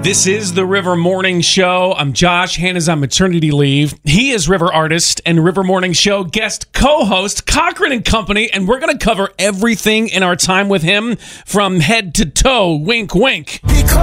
This is the River Morning Show. I'm Josh. Hannah's on maternity leave. He is River artist and River Morning Show guest co-host Cochran and Company, and we're going to cover everything in our time with him from head to toe. Wink, wink. Because